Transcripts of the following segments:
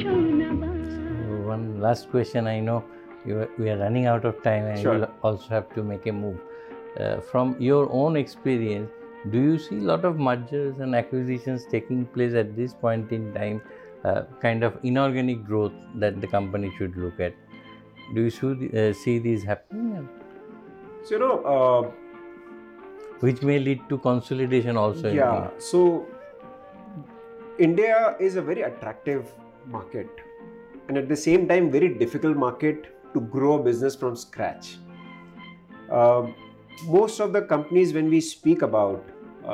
One last question. I know we are running out of time and Sure. you will also have to make a move. From your own experience, do you see a lot of mergers and acquisitions taking place at this point in time, kind of inorganic growth that the company should look at? Do you see these happening? So, Which may lead to consolidation also. yeah, so India is a very attractive market and at the same time very difficult market to grow a business from scratch. Most of the companies when we speak about,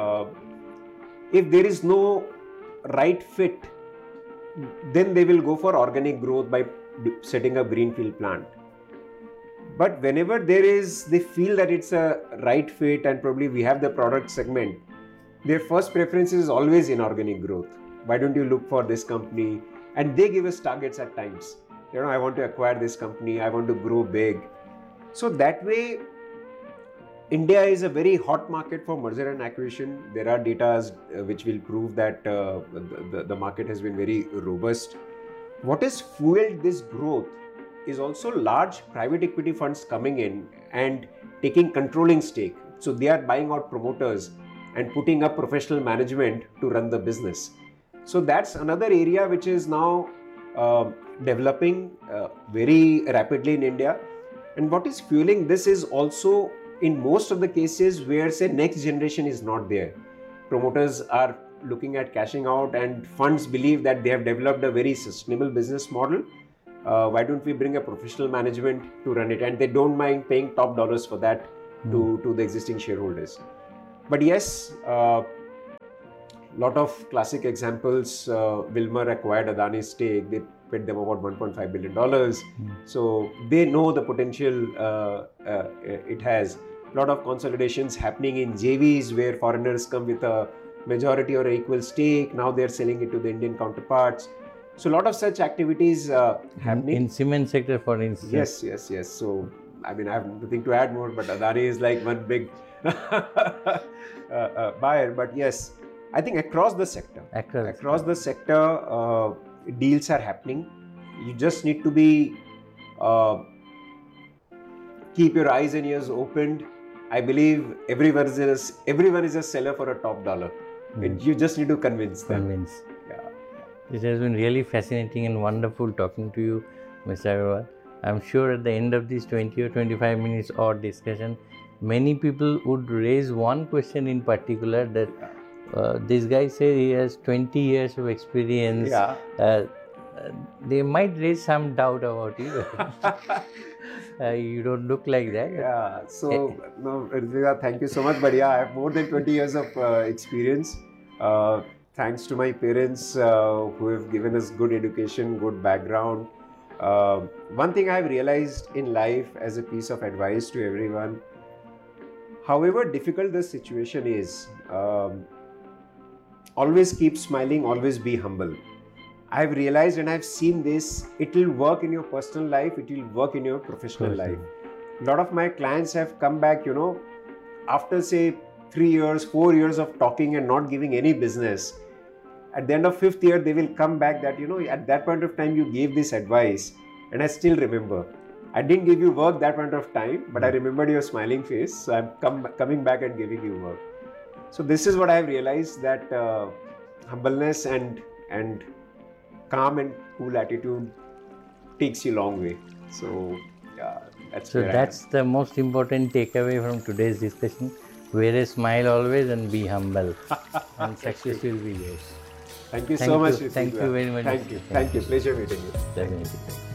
if there is no right fit, then they will go for organic growth by setting up greenfield plant. But whenever they feel that it's a right fit and probably we have the product segment, their first preference is always inorganic growth. Why don't you look for this company? And they give us targets at times. I want to acquire this company, I want to grow big. So that way, India is a very hot market for merger and acquisition. There are data which will prove that the market has been very robust. What has fueled this growth is also large private equity funds coming in and taking controlling stake. So they are buying out promoters and putting up professional management to run the business. So that's another area which is now developing very rapidly in India. And what is fueling this is also in most of the cases where say next generation is not there. Promoters are looking at cashing out and funds believe that they have developed a very sustainable business model. Why don't we bring a professional management to run it? And they don't mind paying top dollars for that to the existing shareholders. But yes, lot of classic examples. Wilmar acquired Adani's stake. They paid them about $1.5 billion. So they know the potential it has. Lot of consolidations happening in JVs where foreigners come with a majority or equal stake. Now they're selling it to the Indian counterparts. So a lot of such activities happening. In cement sector, for instance. Yes. So, I mean, I have nothing to add more, but Adani is like one big buyer. But yes, I think across the sector, deals are happening. You just need to be keep your eyes and ears opened. I believe everyone is a seller for a top dollar. And you just need to convince them. Yeah. It has been really fascinating and wonderful talking to you, Mr. Agarwal. I'm sure at the end of this 20 or 25 minutes odd discussion, many people would raise one question in particular that this guy says he has 20 years of experience. Yeah. They might raise some doubt about you. You don't look like that. Yeah. So, no, Ritvika, thank you so much. But yeah, I have more than 20 years of experience. Thanks to my parents who have given us good education, good background. One thing I have realized in life as a piece of advice to everyone, however difficult the situation is, always keep smiling, always be humble. I have realized and I have seen this, it will work in your personal life, it will work in your professional life. A lot of my clients have come back, after say 3 years, 4 years of talking and not giving any business. At the end of 5th year, they will come back that, at that point of time, you gave this advice and I still remember. I didn't give you work that point of time, but I remembered your smiling face. So I'm coming back and giving you work. So this is what I have realized, that humbleness and calm and cool attitude takes you a long way. So yeah, that's the most important takeaway from today's discussion. Wear a smile always and be humble, and success will be yours. Thank you so much. Thank you very much. Thank you. Pleasure meeting you. Definitely.